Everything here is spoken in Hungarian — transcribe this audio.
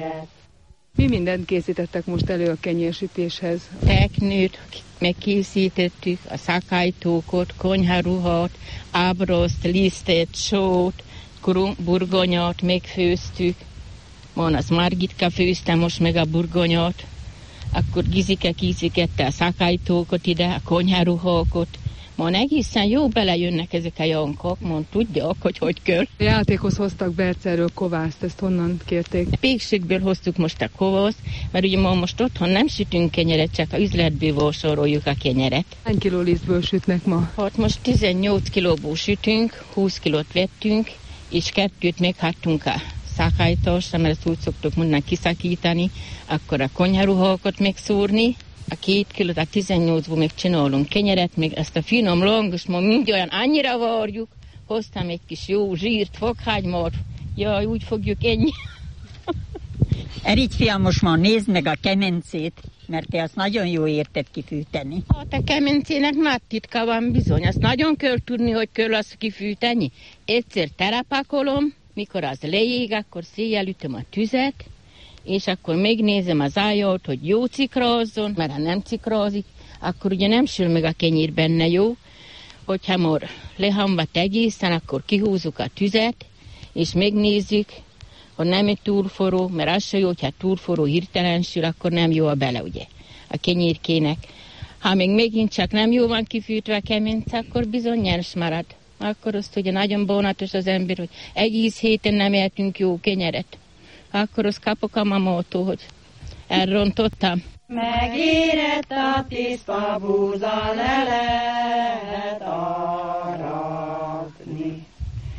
kenyeret. Mi mindent készítettek most elő a kenyérsütéshez? Teknőt megkészítettük, a szakálytókot, konyharuhat, ábroszt, lisztet, sót, burgonyát megfőztük. Van az Margitka főzte most meg a burgonyát. Akkor Gizike készítette a szakálytókot ide, a konyharuhákat. Mon egészen jó belejönnek ezek a jankok, mon tudják, hogy kell. A játékhoz hoztak Bercelről kovászt, ezt honnan kérték? Pékségből hoztuk most a kovaszt, mert ugye ma most otthon nem sütünk kenyeret, csak a üzletből vásároljuk a kenyeret. Hány kiló lisztből sütnek ma? Hát most 18 kilóból sütünk, 20 kilót vettünk, és 2 meghattunk a szakálytásra, mert ezt úgy szoktuk mondani kiszakítani, akkor a konyharuhákat megszúrni, a 2 kilót, a 18-ból még csinálunk kenyeret, még ezt a finom longost ma mindjárt annyira várjuk, hoztam egy kis jó zsírt, fokhagymát, jaj, úgy fogjuk enni. Erigy fiam, most már nézd meg a kemencét, mert te azt nagyon jó érted kifűteni. Hát a kemencének nagy titka van bizony, azt nagyon kell tudni, hogy kell azt kifűteni. Egyszer terapakolom, mikor az leég, akkor széjjel ütöm a tüzet, és akkor megnézem az ájat, hogy jó cikrázzon, mert ha nem cikrázik, akkor ugye nem sül meg a kenyér benne jó. Hogyha már lehamvat egészen, akkor kihúzzuk a tüzet, és megnézzük, hogy nem egy túlforró, mert az se jó, hogyha túlforró hirtelen sül, akkor nem jó a bele, ugye, a kenyérkének. Ha még megint csak nem jó van kifűtve a kemence, akkor bizony nyers marad. Akkor azt ugye nagyon bánatos az ember, hogy egész héten nem eltünk jó kenyeret. Akkor azt kapok a mamától, hogy elrontottam. Megérett a tiszta búza lelet,